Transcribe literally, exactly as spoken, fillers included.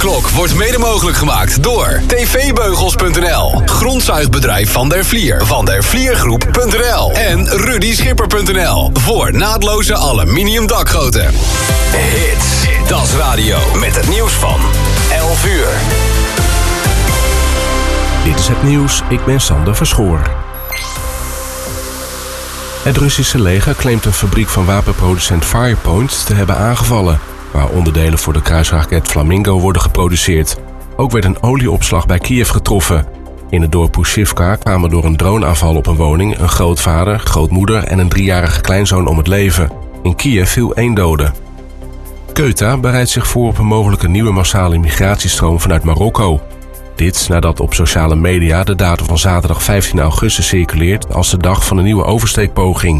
avondklok wordt mede mogelijk gemaakt door tvbeugels punt n l, grondzuigbedrijf Van der Vlier, van der vliergroep punt n l en rudy schipper punt n l voor naadloze aluminium dakgoten. Hits, Dat is Radio met het nieuws van elf uur. Dit is het nieuws, ik ben Sander Verschoor. Het Russische leger claimt een fabriek van wapenproducent Firepoint te hebben aangevallen, waar onderdelen voor de kruisraket Flamingo worden geproduceerd. Ook werd een olieopslag bij Kiev getroffen. In het dorp Pushivka kwamen door een droneaanval op een woning een grootvader, grootmoeder en een driejarige kleinzoon om het leven. In Kiev viel één dode. Ceuta bereidt zich voor op een mogelijke nieuwe massale migratiestroom vanuit Marokko. Dit nadat op sociale media de datum van zaterdag vijftien augustus circuleert als de dag van een nieuwe oversteekpoging.